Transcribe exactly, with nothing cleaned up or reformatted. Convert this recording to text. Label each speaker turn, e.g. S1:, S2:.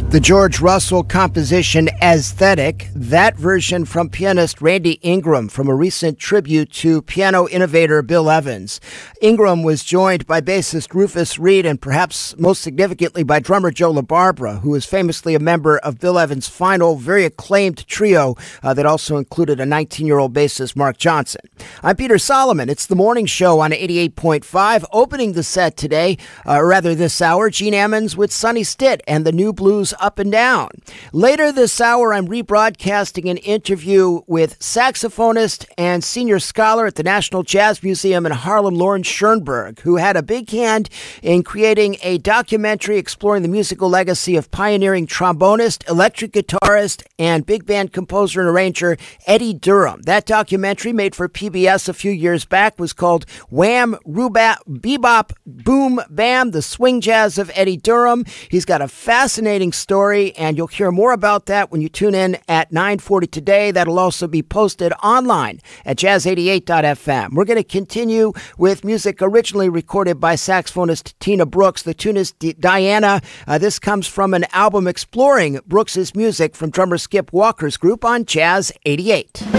S1: The George Russell composition Aesthetic, that version from pianist Randy Ingram from a recent tribute to piano innovator Bill Evans. Ingram was joined by bassist Rufus Reid and perhaps most significantly by drummer Joe LaBarbera, who is famously a member of Bill Evans' final, very acclaimed trio uh, that also included a nineteen-year-old bassist Mark Johnson. I'm Peter Solomon. It's the morning show on eighty-eight point five. Opening the set today, uh, or rather this hour, Gene Ammons with Sonny Stitt and the New Blues Up and Down. Later this hour, I'm rebroadcasting an interview with saxophonist and senior scholar at the National Jazz Museum in Harlem, Lawrence Schoenberg, who had a big hand in creating a documentary exploring the musical legacy of pioneering trombonist, electric guitarist, and big band composer and arranger Eddie Durham. That documentary, made for P B S a few years back, was called Wham, Rhubarb, Bebop, Boom, Bam, The Swing Jazz of Eddie Durham. He's got a fascinating story, and you'll hear more about that when you tune in at nine forty today. That'll also be posted online at jazz eighty-eight dot f m. We're going to continue with music originally recorded by saxophonist Tina Brooks. The tune is D- Diana. Uh, this comes from an album exploring Brooks's music from drummer Skip Walker's group on Jazz eighty-eight.